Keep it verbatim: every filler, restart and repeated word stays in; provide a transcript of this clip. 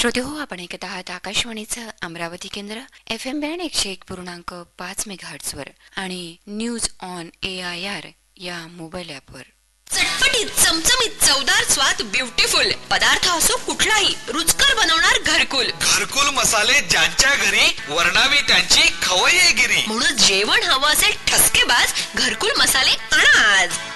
श्रोते हो, आपण ऐकत आहात आकाशवाणीचं अमरावती केंद्र एफ एम बँड एकशे एक पूर्णांक पाच मेगाहर्ट्झवर आणि news on A I R या मोबाईल ॲपवर. चटपटीत चमचमीत चवदार स्वाद ब्युटिफुल पदार्थ असो कुठलाही रुचकर बनवणार घरकुल. घरकुल मसाले ज्यांच्या घरी वर्णावी त्यांची खवय्येगिरी. म्हणून जेवण हवं असेल ठसकेबाज घरकुल मसाले आणा आज.